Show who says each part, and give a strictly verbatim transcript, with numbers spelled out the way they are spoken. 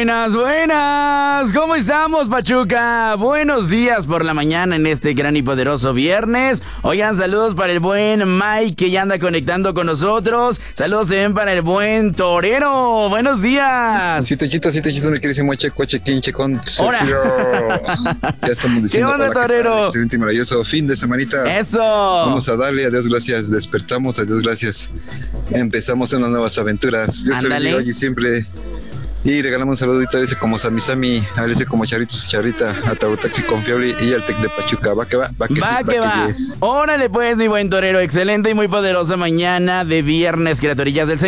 Speaker 1: Buenas, buenas. ¿Cómo estamos, Pachuca? Buenos días por la mañana en este gran y poderoso viernes. Oigan, saludos para el buen Mike que ya anda conectando con nosotros. Saludos también para el buen Torero. Buenos días.
Speaker 2: Sí, Techito, sí, Techito, mi queridísimo Checo, Chequín, Checón, Sergio. Ya estamos diciendo.
Speaker 1: ¿Qué onda, Torero?
Speaker 2: Excelente y maravilloso fin de semanita.
Speaker 1: Eso.
Speaker 2: Vamos a darle, a Dios gracias. Despertamos, a Dios gracias. Empezamos unas nuevas aventuras. Dios
Speaker 1: Ándale.
Speaker 2: te bendiga hoy y siempre. Y regalamos un saludito a ese como Sami Sami, a ese como Charitos Charrita, a Taxi Confiable y al Tec de Pachuca. Va que va, va que
Speaker 1: Va
Speaker 2: sí,
Speaker 1: que va.
Speaker 2: yes.
Speaker 1: Órale pues, mi buen Torero. Excelente y muy poderosa mañana de viernes, criaturillas del Señor.